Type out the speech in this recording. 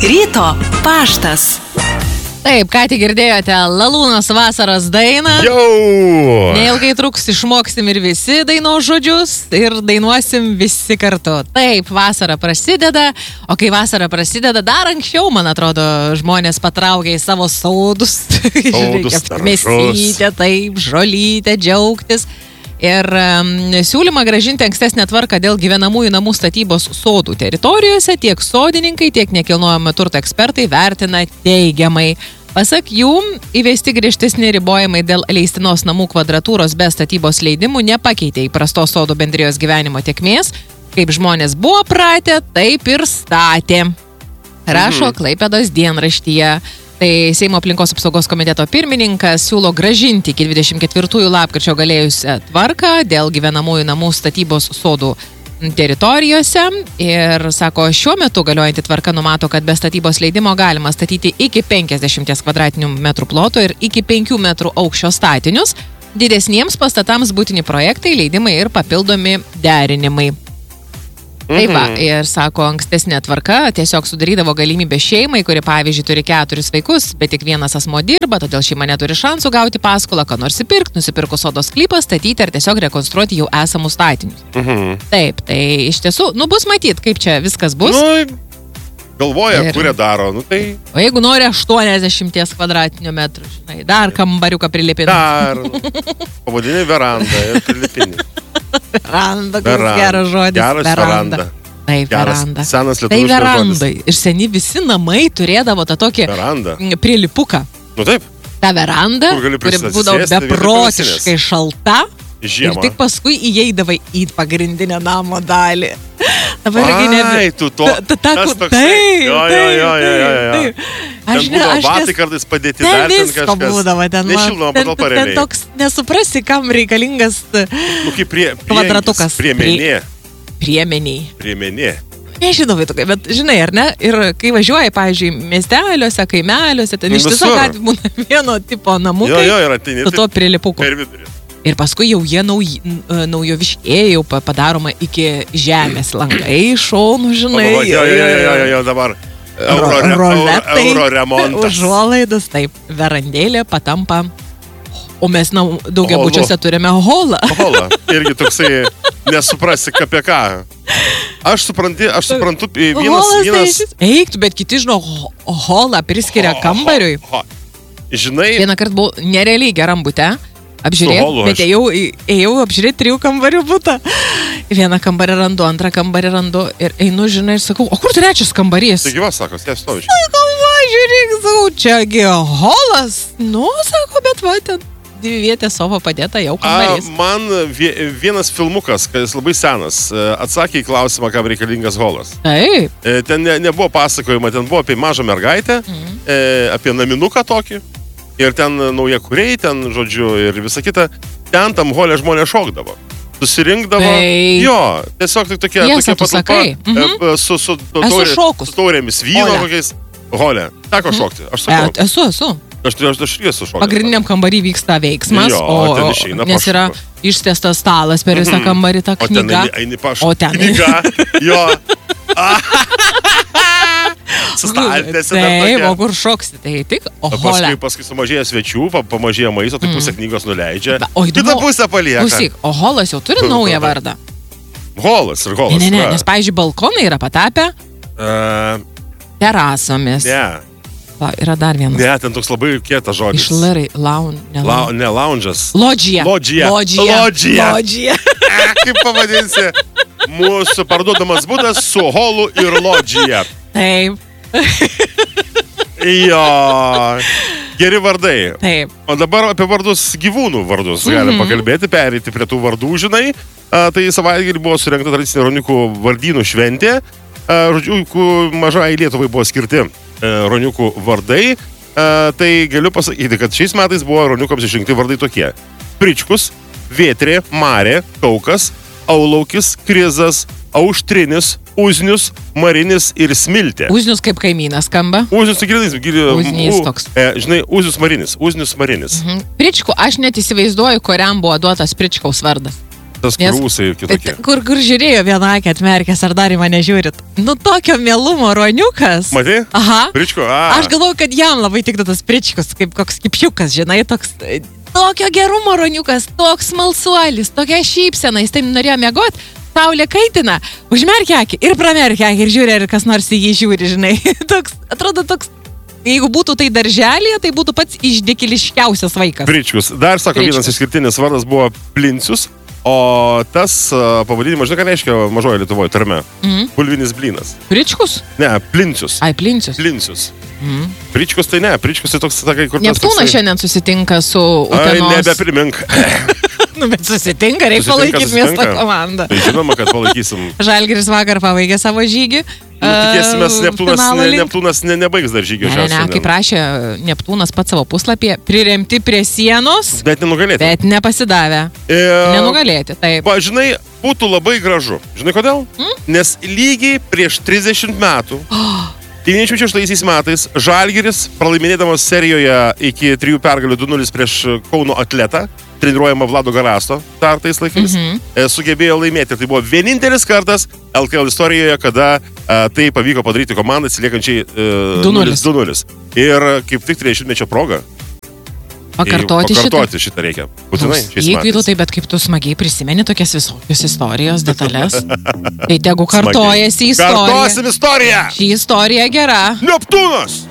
Ryto paštas. Taip, ką tik girdėjote Lalūnos vasaros dainą. Jau! Neilgai truks, išmoksim ir visi dainos žodžius ir dainuosim visi kartu. Taip, vasara prasideda, o kai vasara prasideda, dar anksčiau, man atrodo, žmonės patraukia į savo sodus. Mėsytę, taip, žolytę, džiaugtis. Ir siūlymą grąžinti ankstesnę tvarką dėl gyvenamųjų namų statybos sodų teritorijose tiek sodininkai, tiek nekilnojamo turto ekspertai vertina teigiamai. Pasak jų, įvesti griežtesni ribojimai dėl leistinos namų kvadratūros be statybos leidimų nepakeitė įprastos sodų bendrijos gyvenimo tėkmės. Kaip žmonės buvo pratę, taip ir statė. Rašo Klaipėdos dienraštyje. Tai Seimo aplinkos apsaugos komiteto pirmininkas siūlo grąžinti iki 24 lapkričio galėjusią tvarką dėl gyvenamųjų namų statybos sodų teritorijose. Ir sako, šiuo metu galiojanti tvarka numato, kad be statybos leidimo galima statyti iki 50 kvadratinių metrų ploto ir iki 5 metrų aukščio statinius. Didesniems pastatams būtini projektai, leidimai ir papildomi derinimai. Taip, ir sako, ankstesnė tvarka tiesiog sudarydavo galimybę šeimai, kuri, pavyzdžiui, turi 4 vaikus, bet tik vienas asmo dirba, todėl šeima neturi šansų gauti paskolą, ką nors nusipirkus sodos sklypą, statyti ar tiesiog rekonstruoti jau esamus statinius. Taip, tai iš tiesų, bus matyt, kaip čia viskas bus. Galvoja, kurie daro, tai... O jeigu nori 80 kvadratinių metrų, žinai, dar kambariuką prilipinti. Dar, pavadinė veranda ir prilipinį. Veranda, koks geras žodis. Geras veranda. Taip, veranda. Senas tai lietuviškas verandai. Ir seni visi namai turėdavo tą tokį prilipuką. Taip. Ta veranda, kuri būdavo beprotiškai šalta. Žiemą. Ir tik paskui įeidavai į pagrindinę namo dalį. Dabar Ai, tu to. Tas toksai. Jo. Ten būdavo batai kartais padėti dar ten kažkas. Ten visko būdavo. Nešilnoma patalpa remiai. Ten toks nesuprasi, kam reikalingas kvadratukas. Priemenė. Nežinau, bet žinai, ar ne? Ir kai važiuoji, pavyzdžiui, miesteliuose, kaimeliuose, ten iš tiesų gali būna vieno tipo namukai. Su to prilipuku. Per vidurį. Ir paskui jau jie naujoviškėja, jau padaroma iki žemės langai, šonų, žinai. Jo, dabar euro remontas. Užuolaidas, taip, verandėlė patampa. O mes daugiabučiuose turime holą. Holą, irgi toksai nesuprasi apie ką. Aš suprantu, vienas... Eiktų, bet kiti, žinau, holą priskiria kambariui. Žinai... Vieną kartą buvau nerealiai geram bute. Apžiūrėjau, bet ėjau apžiūrėti 3 kambarių butą. Vieną kambarį randu, antrą kambarį randu ir einu, žinai, ir sakau, o kur 3 kambarys? Tai gyvas, sako, tie stovi. Sakau, va, žiūrėk, sakau, čiagi holas. Sako, bet va, ten 2 vietės sofa padėta, jau kambarys. Man vienas filmukas, kas labai senas, atsakė į klausimą, kam reikalingas holas. Taip. Ten nebuvo pasakojama, ten buvo apie mažą mergaitę, apie naminuką tokį. Ir ten nauja kuriai, ten, žodžiu, ir visa kita. Ten tam holė žmonės šokdavo. Susirinkdavo. Jo, tiesiog tokia patalpa su taurėmis vyno kokiais. Holė. Teko šokti, aš sakau. Esu. Aš irgi esu šokęs. Pagrindiniam kambarį vyksta veiksmas, nes yra ištiestas stalas per visą kambarį, ta knyga. O ten knyga, jo. Sustaltėsi dar tokia. Taip, o kur šoksi, tai tik holė. Paskui sumažėja svečių, pamažėja maisto, tai pusę knygos nuleidžia. Kitą Įdomu, pusę palieka. Klausyk, o holas jau turi naują vardą? Holas. Ne, nes, pavyzdžiui, balkonai yra patapę terasomis. Ne. Va, yra dar vienas. Ne, ten toks labai kietas žodis. Iš Lirai, ne lounge'as. Lodžija. Kaip pavadinsi? Mūsų parduodamas būdas su holu ir lodžija. Taip. Jo. Geri vardai. Taip. O dabar apie vardus, gyvūnų vardus galim pakalbėti, pereiti prie tų vardų, žinai. Tai savaitgalį buvo surengta tradicinė ruoniukų vardynų šventė. Žodžiu, mažai Lietuvai buvo skirti ruoniukų vardai. Tai galiu pasakyti, kad šiais metais buvo ruoniukams išrinkti vardai tokie. Pričkus, Vėtrė, Marė, Kaukas, Aulaukis, Krizas, Auštrinis, Uznius, Marinis ir Smiltė. Uznius kaip kaimynas skamba? Uznius tikrinis. Uznys toks. Žinai, Uznius Marinis. Pričku, aš net įsivaizduoju, kuriam buvo duotas Pričkaus vardas. Tas krūsai kitokie. Kur žiūrėjo vieną akį atmerkęs, ar dar į mane žiūrit? Nu, tokio mielumo ruoniukas. Matai? Aha. Pričko, Aš galvoju, kad jam labai tiktų tas pričkus, kaip koks kipšiukas, žinai, toks... Tokio gerumo ruoniukas, toks smalsuolis, tokia šypsena, jis taip norėjo miegoti. Saulė kaitina, užmerkia akį ir pramerkia akį ir žiūri, ar kas nors į jį žiūri, žinai. Toks, atrodo toks... Jeigu būtų tai darželėje, tai būtų pats išdėkiliškiausias vaikas. Pričkus. Dar, sako, vienas išskirtinis vardas buvo Plincius, o tas pavadinimas, žinai, ką reiškia mažoje Lietuvoje tarme? Bulvinis blynas. Pričkus? Ne, Plincius. Ai, Plincius. Plincius. Pričkus tai ne, Pričkus tai toks, sakai, kur... Neptūnas šiandien susitinka su Utenos. Ai, nebeprimink. Nu, bet susitinka, reikia palaikyti miesto komandą. Tai žinoma, kad palaikysim. Žalgiris vakar pabaigė savo žygį. Tikėsimės, Neptūnas nebaigs dar žygio šią Ne, kaip rašė Neptūnas pats savo puslapyje, priremti prie sienos, bet nenugalėti. Bet nepasidavę. Nenugalėti, taip. Žinai, būtų labai gražu. Žinai kodėl? Nes lygiai prieš 30 metų 96 metais Žalgiris, pralaiminėdamas serijoje iki 3 pergalių 2-0 prieš Kauno Atletą, treniruojama Vlado Garasto, tais laikais, sugebėjo laimėti. Tai buvo vienintelis kartas LKL istorijoje, kada tai pavyko padaryti komandai atsiliekančiai 2-0. Ir kaip tik 30-mečio proga. Pakartoti šitą reikia. Būtinai šiais metais. Vytautai, bet kaip tu smagiai prisimeni tokias visokios istorijos, detalės. Tai tegu kartojasi istorija. Kartosim istoriją! Ši istorija gera. Neptūnas!